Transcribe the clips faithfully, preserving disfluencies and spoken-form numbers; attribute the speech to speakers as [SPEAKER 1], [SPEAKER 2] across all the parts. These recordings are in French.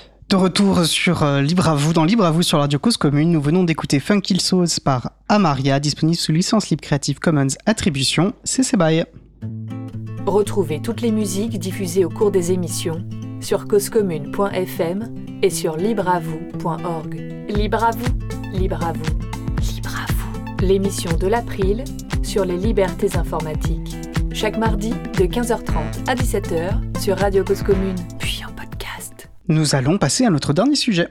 [SPEAKER 1] De retour sur euh, Libre à vous, dans Libre à vous sur Radio Cause Commune, nous venons d'écouter Funky Souls par Amaria, disponible sous licence libre Creative Commons Attribution, C C B Y.
[SPEAKER 2] Retrouvez toutes les musiques diffusées au cours des émissions sur causecommune point f m et sur libre à vous point org. Libre à vous, libre à vous, libre à vous. L'émission de l'April sur les libertés informatiques. Chaque mardi de quinze heures trente à dix-sept heures sur Radio Cause Commune, puis en podcast.
[SPEAKER 1] Nous allons passer à notre dernier sujet.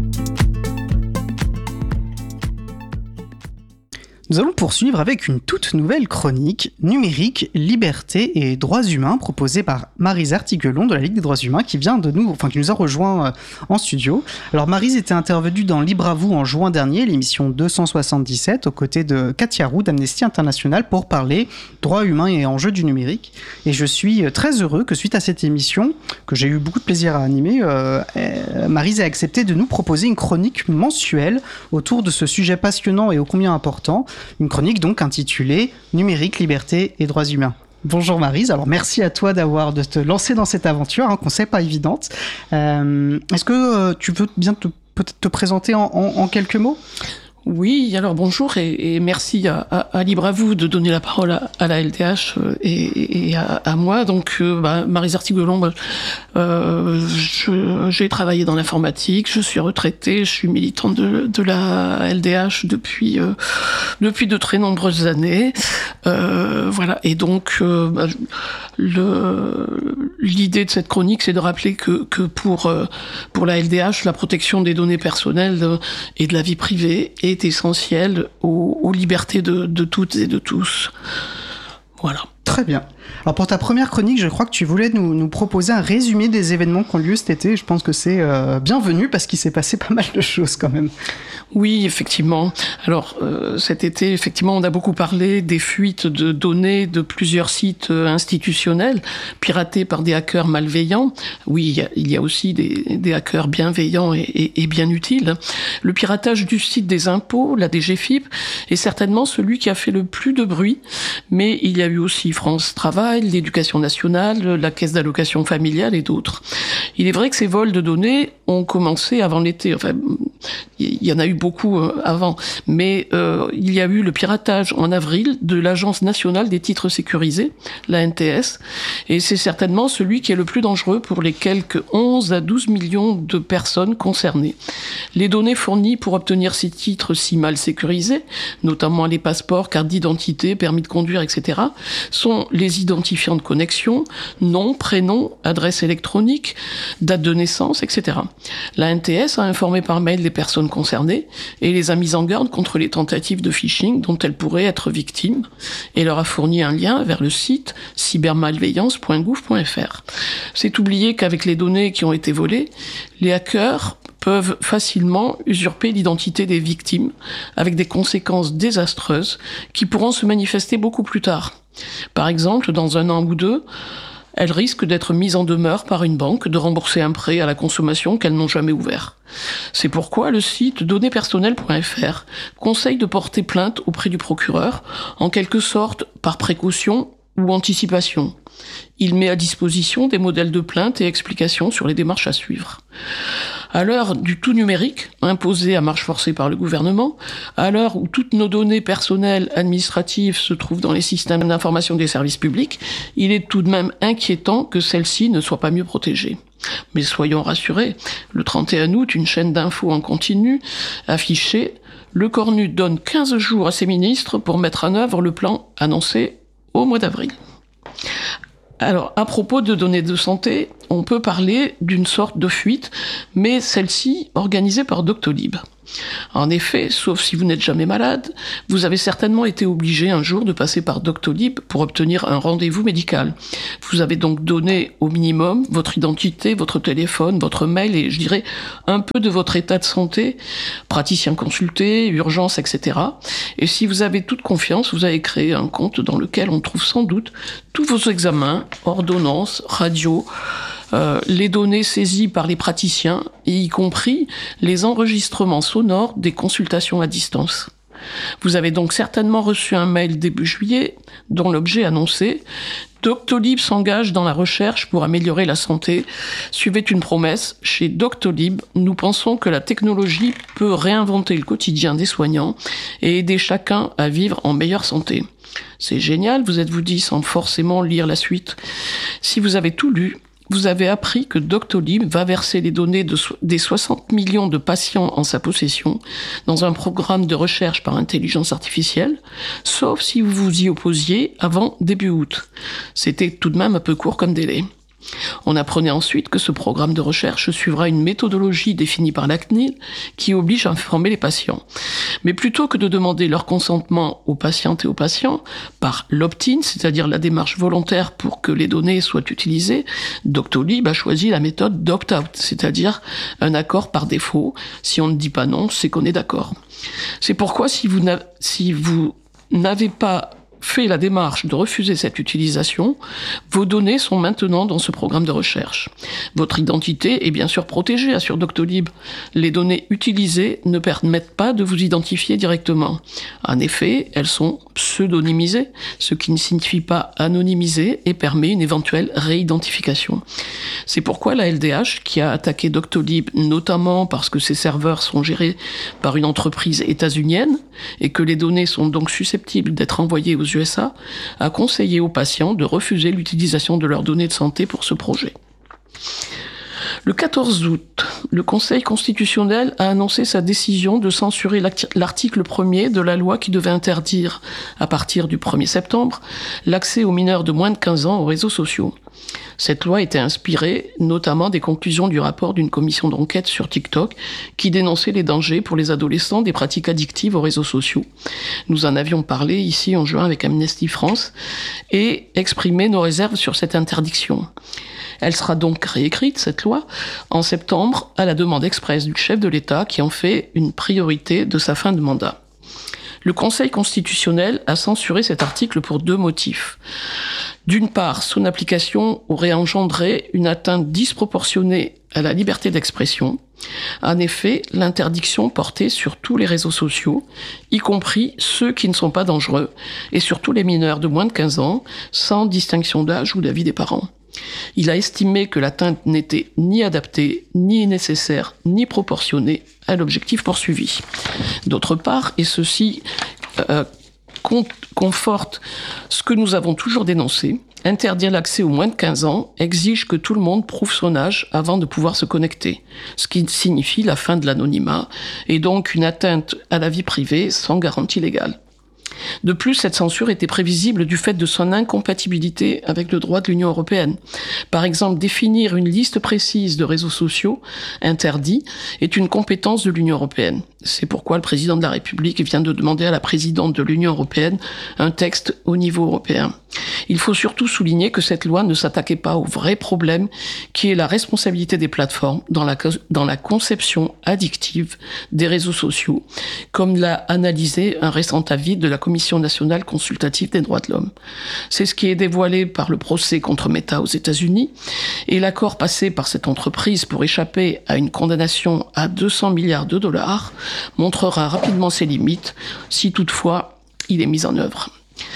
[SPEAKER 1] Nous allons poursuivre avec une toute nouvelle chronique numérique, liberté et droits humains proposée par Maryse Artiguelon de la Ligue des droits humains qui vient de nous, enfin qui nous a rejoint euh, en studio. Alors Maryse était intervenue dans Libre à vous en juin dernier, l'émission deux cent soixante-dix-sept, aux côtés de Katia Roux d'Amnesty International pour parler droits humains et enjeux du numérique. Et je suis très heureux que suite à cette émission, que j'ai eu beaucoup de plaisir à animer, euh, euh, Maryse a accepté de nous proposer une chronique mensuelle autour de ce sujet passionnant et ô combien important. Une chronique donc intitulée « Numérique, liberté et droits humains ». Bonjour Maryse, alors merci à toi d'avoir de te lancer dans cette aventure, hein, qu'on ne sait pas évidente. Euh, est-ce que euh, tu veux bien te, peut-être te présenter en, en, en quelques mots ?
[SPEAKER 3] Oui, alors bonjour et, et merci à, à, à Libre à vous de donner la parole à, à la L D H et, et à, à moi. Donc, euh, bah, Maryse Artiguelon, bah, euh, je, j'ai travaillé dans l'informatique, je suis retraitée, je suis militante de, de la L D H depuis euh, depuis de très nombreuses années. Euh, voilà, et donc euh, bah, le, l'idée de cette chronique, c'est de rappeler que, que pour euh, pour la L D H, la protection des données personnelles euh, et de la vie privée est est essentiel aux, aux libertés de, de toutes et de tous. Voilà.
[SPEAKER 1] Très bien. Alors pour ta première chronique, je crois que tu voulais nous, nous proposer un résumé des événements qui ont lieu cet été. Je pense que c'est euh, bienvenu parce qu'il s'est passé pas mal de choses quand même.
[SPEAKER 3] Oui, effectivement. Alors euh, cet été, effectivement, on a beaucoup parlé des fuites de données de plusieurs sites institutionnels piratés par des hackers malveillants. Oui, il y a, il y a aussi des, des hackers bienveillants et, et, et bien utiles. Le piratage du site des impôts, la D G F I P, est certainement celui qui a fait le plus de bruit, mais il y a eu aussi France Travail, l'Éducation nationale, la Caisse d'allocation familiale et d'autres. Il est vrai que ces vols de données ont commencé avant l'été. Enfin, il y en a eu beaucoup avant, mais euh, il y a eu le piratage en avril de l'Agence nationale des titres sécurisés, la N T S, et c'est certainement celui qui est le plus dangereux pour les quelques onze à douze millions de personnes concernées. Les données fournies pour obtenir ces titres si mal sécurisés, notamment les passeports, cartes d'identité, permis de conduire, et cetera, sont les identifiants de connexion, nom, prénom, adresse électronique, date de naissance, et cetera. La N T S a informé par mail les personnes concernées et les a mises en garde contre les tentatives de phishing dont elles pourraient être victimes et leur a fourni un lien vers le site cybermalveillance point gouv point f r. C'est oublier qu'avec les données qui ont été volées, les hackers peuvent facilement usurper l'identité des victimes avec des conséquences désastreuses qui pourront se manifester beaucoup plus tard. Par exemple, dans un an ou deux, elles risquent d'être mises en demeure par une banque de rembourser un prêt à la consommation qu'elles n'ont jamais ouvert. C'est pourquoi le site données personnelles point f r conseille de porter plainte auprès du procureur, en quelque sorte par précaution ou anticipation. Il met à disposition des modèles de plainte et explications sur les démarches à suivre. À l'heure du tout numérique, imposé à marche forcée par le gouvernement, à l'heure où toutes nos données personnelles administratives se trouvent dans les systèmes d'information des services publics, il est tout de même inquiétant que celles-ci ne soient pas mieux protégées. Mais soyons rassurés, le trente et un août, une chaîne d'infos en continu affichait « Le Cornu donne quinze jours à ses ministres pour mettre en œuvre le plan annoncé au mois d'avril ». Alors, à propos de données de santé, on peut parler d'une sorte de fuite, mais celle-ci organisée par Doctolib. En effet, sauf si vous n'êtes jamais malade, vous avez certainement été obligé un jour de passer par Doctolib pour obtenir un rendez-vous médical. Vous avez donc donné au minimum votre identité, votre téléphone, votre mail et je dirais un peu de votre état de santé, praticien consulté, urgence, et cetera. Et si vous avez toute confiance, vous avez créé un compte dans lequel on trouve sans doute tous vos examens, ordonnances, radios, Euh, les données saisies par les praticiens, et y compris les enregistrements sonores des consultations à distance. Vous avez donc certainement reçu un mail début juillet, dont l'objet annonçait Doctolib s'engage dans la recherche pour améliorer la santé. Suivait une promesse. Chez Doctolib, nous pensons que la technologie peut réinventer le quotidien des soignants et aider chacun à vivre en meilleure santé. C'est génial, vous êtes-vous dit, sans forcément lire la suite. Si vous avez tout lu, vous avez appris que Doctolib va verser les données de so- des soixante millions de patients en sa possession dans un programme de recherche par intelligence artificielle, sauf si vous vous y opposiez avant début août. C'était tout de même un peu court comme délai. On apprenait ensuite que ce programme de recherche suivra une méthodologie définie par la C N I L qui oblige à informer les patients. Mais plutôt que de demander leur consentement aux patientes et aux patients par l'opt-in, c'est-à-dire la démarche volontaire pour que les données soient utilisées, Doctolib a choisi la méthode d'opt-out, c'est-à-dire un accord par défaut. Si on ne dit pas non, c'est qu'on est d'accord. C'est pourquoi si vous n'avez, si vous n'avez pas fait la démarche de refuser cette utilisation, vos données sont maintenant dans ce programme de recherche. Votre identité est bien sûr protégée, assure Doctolib. Les données utilisées ne permettent pas de vous identifier directement. En effet, elles sont pseudonymisées, ce qui ne signifie pas anonymisées et permet une éventuelle réidentification. C'est pourquoi la L D H, qui a attaqué Doctolib notamment parce que ses serveurs sont gérés par une entreprise états-unienne et que les données sont donc susceptibles d'être envoyées aux U S A, a conseillé aux patients de refuser l'utilisation de leurs données de santé pour ce projet. Le quatorze août, le Conseil constitutionnel a annoncé sa décision de censurer l'article premier de la loi qui devait interdire, à partir du premier septembre, l'accès aux mineurs de moins de quinze ans aux réseaux sociaux. Cette loi était inspirée notamment des conclusions du rapport d'une commission d'enquête sur TikTok qui dénonçait les dangers pour les adolescents des pratiques addictives aux réseaux sociaux. Nous en avions parlé ici en juin avec Amnesty France et exprimé nos réserves sur cette interdiction. Elle sera donc réécrite, cette loi, en septembre, à la demande expresse du chef de l'État qui en fait une priorité de sa fin de mandat. Le Conseil constitutionnel a censuré cet article pour deux motifs. D'une part, son application aurait engendré une atteinte disproportionnée à la liberté d'expression. En effet, l'interdiction portait sur tous les réseaux sociaux, y compris ceux qui ne sont pas dangereux, et sur tous les mineurs de moins de quinze ans, sans distinction d'âge ou d'avis des parents. Il a estimé que l'atteinte n'était ni adaptée, ni nécessaire, ni proportionnée à l'objectif poursuivi. D'autre part, et ceci euh, conforte ce que nous avons toujours dénoncé, interdire l'accès aux moins de quinze ans exige que tout le monde prouve son âge avant de pouvoir se connecter, ce qui signifie la fin de l'anonymat et donc une atteinte à la vie privée sans garantie légale. De plus, cette censure était prévisible du fait de son incompatibilité avec le droit de l'Union européenne. Par exemple, définir une liste précise de réseaux sociaux interdits est une compétence de l'Union européenne. C'est pourquoi le président de la République vient de demander à la présidente de l'Union européenne un texte au niveau européen. Il faut surtout souligner que cette loi ne s'attaquait pas au vrai problème qui est la responsabilité des plateformes dans la, dans la conception addictive des réseaux sociaux, comme l'a analysé un récent avis de la Commission nationale consultative des droits de l'homme. C'est ce qui est dévoilé par le procès contre Meta aux États-Unis et l'accord passé par cette entreprise pour échapper à une condamnation à deux cents milliards de dollars montrera rapidement ses limites si toutefois il est mis en œuvre.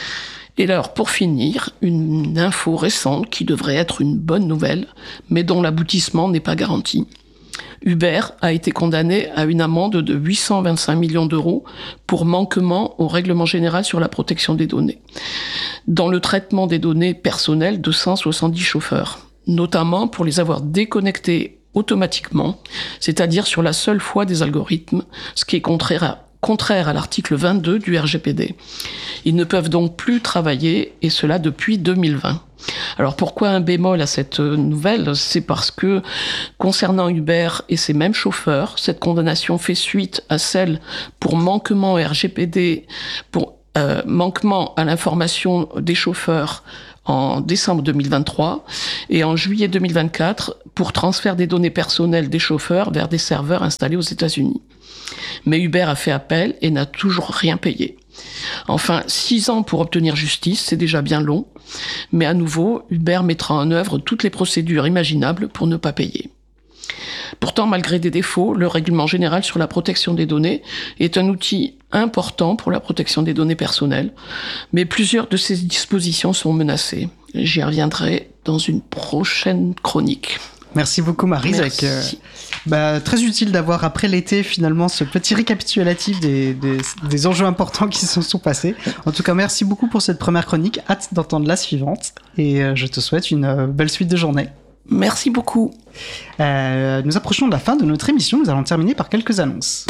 [SPEAKER 3] Et alors, pour finir, une info récente qui devrait être une bonne nouvelle, mais dont l'aboutissement n'est pas garanti. Uber a été condamné à une amende de huit cent vingt-cinq millions d'euros pour manquement au règlement général sur la protection des données, dans le traitement des données personnelles de cent soixante-dix chauffeurs, notamment pour les avoir déconnectés automatiquement, c'est-à-dire sur la seule foi des algorithmes, ce qui est contraire à contraire à l'article vingt-deux du R G P D. Ils ne peuvent donc plus travailler, et cela depuis deux mille vingt. Alors pourquoi un bémol à cette nouvelle ? C'est parce que, concernant Uber et ses mêmes chauffeurs, cette condamnation fait suite à celle pour manquement au R G P D, pour euh, manquement à l'information des chauffeurs en décembre deux mille vingt-trois et en juillet deux mille vingt-quatre pour transfert des données personnelles des chauffeurs vers des serveurs installés aux États-Unis. Mais Uber a fait appel et n'a toujours rien payé. Enfin, six ans pour obtenir justice, c'est déjà bien long, mais à nouveau, Uber mettra en œuvre toutes les procédures imaginables pour ne pas payer. Pourtant, malgré des défauts, le règlement général sur la protection des données est un outil important pour la protection des données personnelles, mais plusieurs de ses dispositions sont menacées. j'y reviendrai dans une prochaine chronique.
[SPEAKER 1] Merci beaucoup Maryse. Avec, euh, bah, très utile d'avoir après l'été finalement ce petit récapitulatif des, des, des enjeux importants qui se sont passés. En tout cas, merci beaucoup pour cette première chronique. Hâte d'entendre la suivante et euh, je te souhaite une euh, belle suite de journée.
[SPEAKER 3] Merci beaucoup.
[SPEAKER 1] Euh, nous approchons de la fin de notre émission. Nous allons terminer par quelques annonces.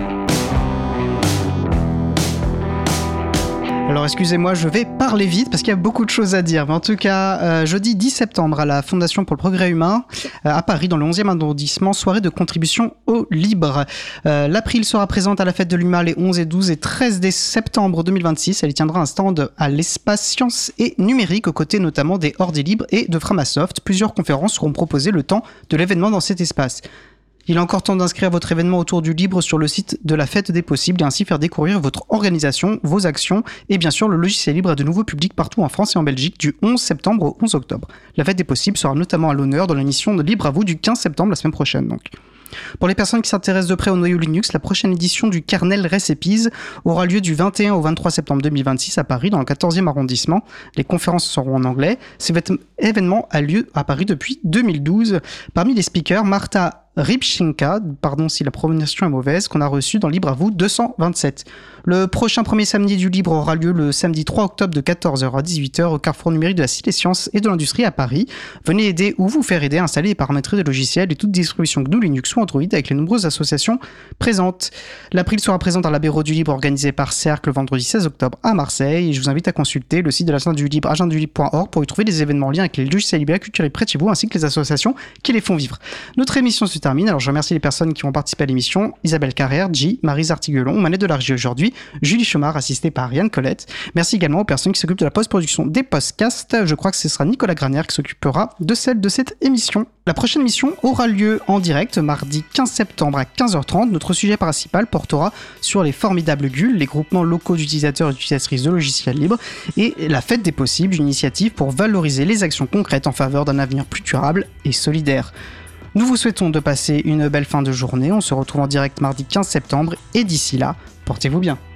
[SPEAKER 1] Alors excusez-moi, je vais parler vite parce qu'il y a beaucoup de choses à dire. Mais en tout cas, euh, jeudi dix septembre à la Fondation pour le Progrès Humain, euh, à Paris, dans le onzième arrondissement, soirée de contribution au libre. Euh, L'April sera présente à la fête de l'Humain les onze et douze et treize septembre deux mille vingt-six. Elle y tiendra un stand à l'espace Sciences et Numérique, aux côtés notamment des Ordi Libres et de Framasoft. Plusieurs conférences seront proposées le temps de l'événement dans cet espace. Il est encore temps d'inscrire votre événement autour du libre sur le site de la Fête des Possibles et ainsi faire découvrir votre organisation, vos actions et bien sûr le logiciel libre à de nouveaux publics partout en France et en Belgique du onze septembre au onze octobre. La Fête des Possibles sera notamment à l'honneur dans l'émission de Libre à vous du quinze septembre, la semaine prochaine donc. Pour les personnes qui s'intéressent de près au noyau Linux, la prochaine édition du kernel Recipes aura lieu du vingt et un au vingt-trois septembre deux mille vingt-six à Paris, dans le quatorzième arrondissement. Les conférences seront en anglais. Cet événement a lieu à Paris depuis deux mille douze. Parmi les speakers, Marta Rybchenka, pardon si la prononciation est mauvaise, qu'on a reçu dans Libre à vous deux cent vingt-sept. Le prochain premier samedi du libre aura lieu le samedi trois octobre de quatorze heures à dix-huit heures au Carrefour numérique de la Cité Sciences et de l'Industrie à Paris. Venez aider ou vous faire aider à installer et paramétrer des logiciels et toute distribution G N U Linux ou Android avec les nombreuses associations présentes. L'April sera présente à l'apéro du libre organisé par Cercle le vendredi seize octobre à Marseille et je vous invite à consulter le site de l'agenda du libre agenda du libre point org pour y trouver des événements en lien avec les logiciels libres et la culture libre près de chez vous ainsi que les associations qui les font vivre. Notre émission se termine, alors je remercie les personnes qui ont participé à l'émission: Isabelle Carrère, J, Maryse Artiguelon, manette de la régie aujourd'hui, Julie Chomard, assistée par Ariane Colette. Merci également aux personnes qui s'occupent de la post-production des podcasts. Je crois que ce sera Nicolas Granière qui s'occupera de celle de cette émission. La prochaine émission aura lieu en direct mardi quinze septembre à quinze heures trente. Notre sujet principal portera sur les formidables G U L, les groupements locaux d'utilisateurs et d'utilisatrices de logiciels libres, et la Fête des Possibles, une initiative pour valoriser les actions concrètes en faveur d'un avenir plus durable et solidaire. Nous vous souhaitons de passer une belle fin de journée. On se retrouve en direct mardi quinze septembre et d'ici là, portez-vous bien.